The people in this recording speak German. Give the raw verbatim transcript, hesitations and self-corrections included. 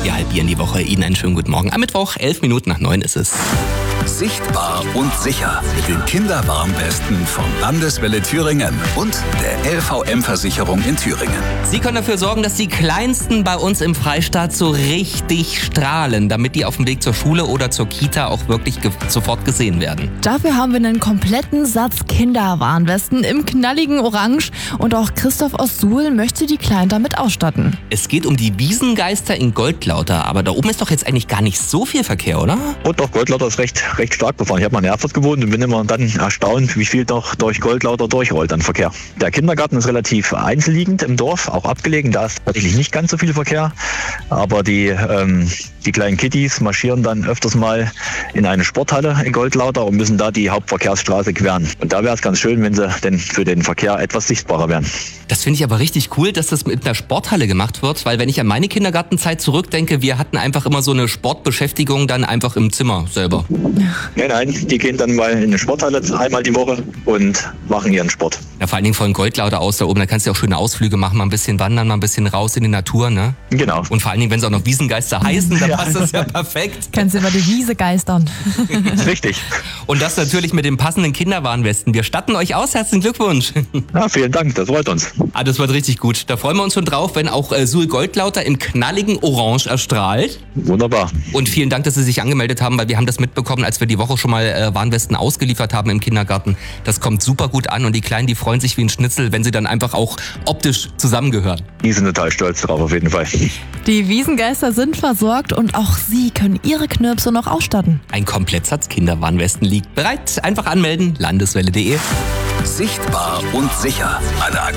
Wir halbieren die Woche. Ihnen einen schönen guten Morgen. Am Mittwoch, elf Minuten nach neun ist es. Sichtbar und sicher mit den Kinderwarnwesten von Landeswelle Thüringen und der L V M-Versicherung in Thüringen. Sie können dafür sorgen, dass die Kleinsten bei uns im Freistaat so richtig strahlen, damit die auf dem Weg zur Schule oder zur Kita auch wirklich ge- sofort gesehen werden. Dafür haben wir einen kompletten Satz Kinderwarnwesten im knalligen Orange und auch Christoph aus Suhl möchte die Kleinen damit ausstatten. Es geht um die Wiesengeister in Goldlauter, aber da oben ist doch jetzt eigentlich gar nicht so viel Verkehr, oder? Und doch, Goldlauter ist recht, recht stark befahren. Ich habe mal in Erfurt gewohnt und bin immer dann erstaunt, wie viel doch durch Goldlauter durchrollt an Verkehr. Der Kindergarten ist relativ einzelliegend im Dorf, auch abgelegen. Da ist tatsächlich nicht ganz so viel Verkehr. Aber die, ähm, die kleinen Kitties marschieren dann öfters mal in eine Sporthalle in Goldlauter und müssen da die Hauptverkehrsstraße queren. Und da wäre es ganz schön, wenn sie denn für den Verkehr etwas sichtbarer wären. Das finde ich aber richtig cool, dass das mit einer Sporthalle gemacht wird, weil wenn ich an meine Kindergartenzeit zurückdenke, wir hatten einfach immer so eine Sportbeschäftigung dann einfach im Zimmer selber. Nein, nein, die gehen dann mal in eine Sporthalle einmal die Woche und machen ihren Sport. Ja, vor allen Dingen von Goldlauter aus da oben, da kannst du auch schöne Ausflüge machen, mal ein bisschen wandern, mal ein bisschen raus in die Natur, ne? Genau. Und vor allen Dingen, wenn sie auch noch Wiesengeister heißen, dann Ja. passt das ja perfekt. Kannst du über die Wiese geistern. Richtig. Und das natürlich mit dem passenden Kinderwarnwesten. Wir statten euch aus, herzlichen Glückwunsch. Ja, vielen Dank, das freut uns. Ah, das wird richtig gut. Da freuen wir uns schon drauf, wenn auch äh, Suhl Goldlauter im knalligen Orange erstrahlt. Wunderbar. Und vielen Dank, dass Sie sich angemeldet haben, weil wir haben das mitbekommen, als wir die Woche schon mal äh, Warnwesten ausgeliefert haben im Kindergarten. Das kommt super gut an und die Kleinen, die freuen sich wie ein Schnitzel, wenn sie dann einfach auch optisch zusammengehören. Die sind total stolz drauf, auf jeden Fall. Die Wiesengeister sind versorgt und auch sie können ihre Knirpse noch ausstatten. Ein Komplettsatz Kinderwarnwesten liegt bereit. Einfach anmelden, landeswelle punkt de. Sichtbar und sicher. Eine